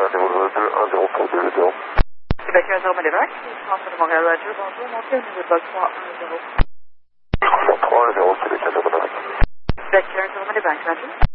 1-0 Québec 1-0 Malévac, François de Montréal Radio, bonjour, montez au niveau de vol 3-1-0. 3-0, Québec 1-0 Malévac. Québec 1-0 Malévac, radio.